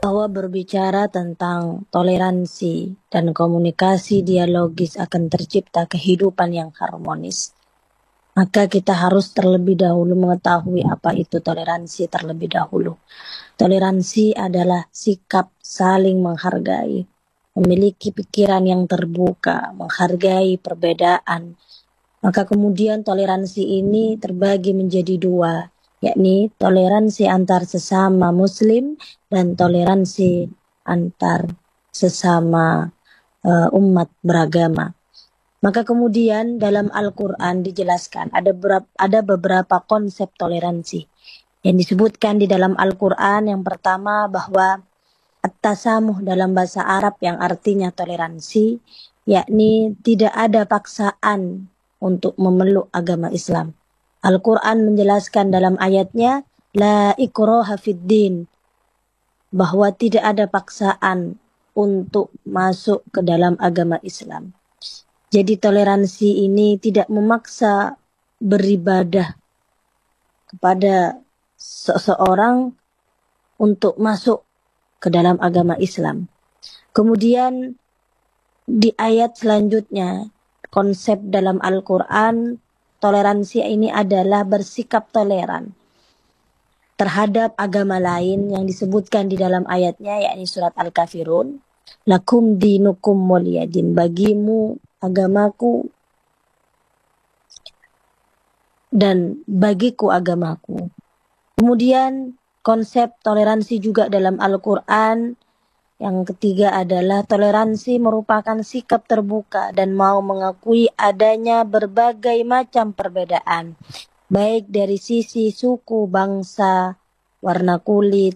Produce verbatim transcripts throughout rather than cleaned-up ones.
Bahwa berbicara tentang toleransi dan komunikasi dialogis akan tercipta kehidupan yang harmonis, maka kita harus terlebih dahulu mengetahui apa itu toleransi terlebih dahulu. Toleransi adalah sikap saling menghargai, memiliki pikiran yang terbuka, menghargai perbedaan. Maka kemudian toleransi ini terbagi menjadi dua, yakni toleransi antar sesama muslim dan toleransi antar sesama uh, umat beragama. Maka kemudian dalam Al-Quran dijelaskan ada beberapa, ada beberapa konsep toleransi yang disebutkan di dalam Al-Quran. Yang pertama bahwa at-tasamuh dalam bahasa Arab yang artinya toleransi, yakni tidak ada paksaan untuk memeluk agama Islam. Al-Quran menjelaskan dalam ayatnya, La ikraha fid din, bahwa tidak ada paksaan untuk masuk ke dalam agama Islam. Jadi toleransi ini tidak memaksa beribadah kepada seseorang untuk masuk ke dalam agama Islam. Kemudian di ayat selanjutnya, konsep dalam Al-Quran, toleransi ini adalah bersikap toleran terhadap agama lain yang disebutkan di dalam ayatnya, yakni surat Al-Kafirun. Lakum dinukum waliyadin, bagimu agamaku dan bagiku agamaku. Kemudian konsep toleransi juga dalam Al-Quran yang ketiga adalah toleransi merupakan sikap terbuka dan mau mengakui adanya berbagai macam perbedaan, baik dari sisi suku, bangsa, warna kulit,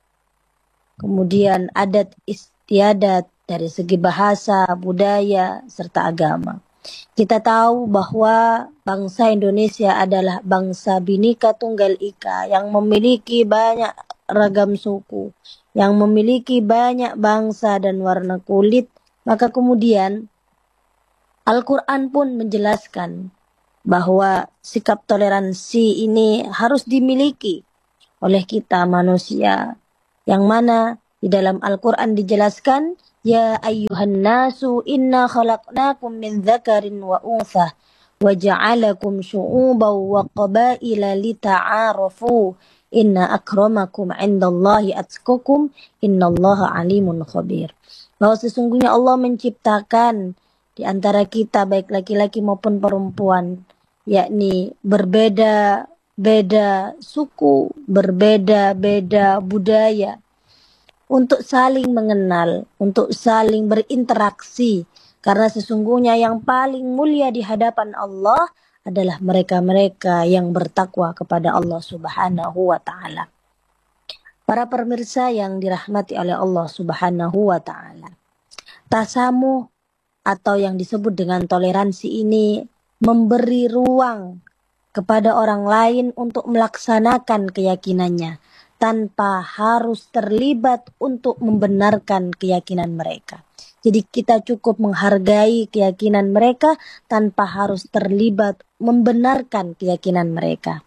kemudian adat istiadat, dari segi bahasa, budaya, serta agama. Kita tahu bahwa bangsa Indonesia adalah bangsa Bhinneka Tunggal Ika yang memiliki banyak ragam suku, yang memiliki banyak bangsa dan warna kulit. Maka kemudian Al-Quran pun menjelaskan bahwa sikap toleransi ini harus dimiliki oleh kita manusia, yang mana di dalam Al-Quran dijelaskan, Ya ayyuhan nasu inna khalaqnakum min dzakarin wa untha wa ja'alakum syu'uban wa qabaila lita'arafu inna akramakum 'indallahi atqakum innallaha alimun khabir. Bahwa sesungguhnya Allah menciptakan di antara kita baik laki-laki maupun perempuan, yakni berbeda-beda suku, berbeda-beda budaya, untuk saling mengenal, untuk saling berinteraksi. Karena sesungguhnya yang paling mulia di hadapan Allah adalah mereka-mereka yang bertakwa kepada Allah Subhanahu wa ta'ala. Para pemirsa yang dirahmati oleh Allah Subhanahu wa ta'ala, tasamuh atau yang disebut dengan toleransi ini memberi ruang kepada orang lain untuk melaksanakan keyakinannya tanpa harus terlibat untuk membenarkan keyakinan mereka. Jadi kita cukup menghargai keyakinan mereka tanpa harus terlibat membenarkan keyakinan mereka.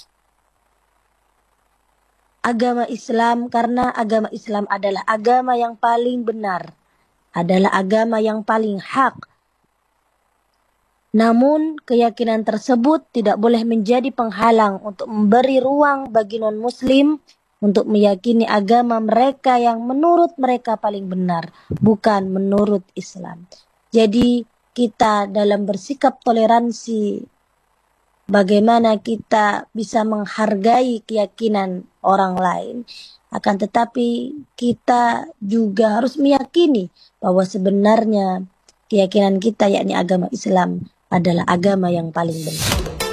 Agama Islam, karena agama Islam adalah agama yang paling benar, adalah agama yang paling hak. Namun keyakinan tersebut tidak boleh menjadi penghalang untuk memberi ruang bagi non-muslim untuk meyakini agama mereka yang menurut mereka paling benar, bukan menurut Islam. Jadi kita dalam bersikap toleransi, bagaimana kita bisa menghargai keyakinan orang lain, akan tetapi kita juga harus meyakini bahwa sebenarnya keyakinan kita, yakni agama Islam, adalah agama yang paling benar.